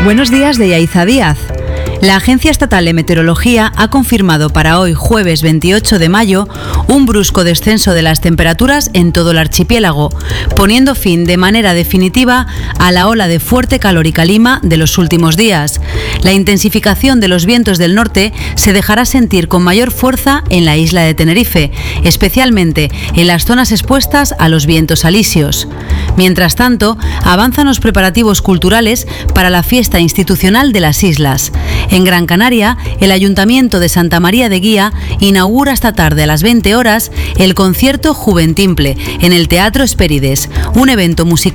Buenos días de Yaiza Díaz. La Agencia Estatal de Meteorología ha confirmado para hoy, jueves 28 de mayo, un brusco descenso de las temperaturas en todo el archipiélago, poniendo fin de manera definitiva a la ola de fuerte calor y calima de los últimos días. La intensificación de los vientos del norte se dejará sentir con mayor fuerza en la isla de Tenerife, especialmente en las zonas expuestas a los vientos alisios. Mientras tanto, avanzan los preparativos culturales para la fiesta institucional de las islas. En Gran Canaria, el Ayuntamiento de Santa María de Guía inaugura esta tarde a las 20 horas el concierto Juventimple en el Teatro Hespérides, un evento musical